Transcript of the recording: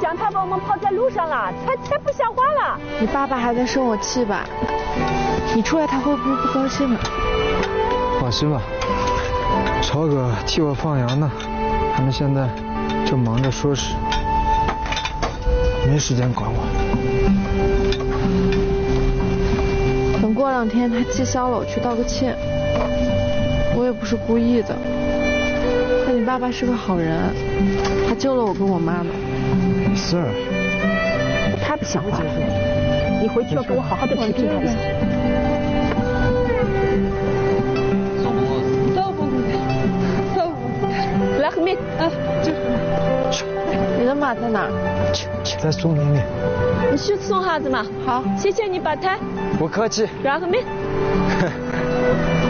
想他把我们抛在路上了，才不像话了。 你爸爸还在生我气吧？你出来他会不会不高兴啊？ 放心吧，超哥替我放羊呢，他们现在正忙着说事，没时间管我。 等过2天他气消了，我去道个歉。我也不是故意的，但你爸爸是个好人，他救了我跟我妈妈。 没事儿。 太不像话了！你回去要跟我好好的批评他一下。来，黑妹， 你的马在哪儿？ 在松林里。 你去送哈子嘛。 好， 谢谢你把摊。 不客气。 然后黑妹。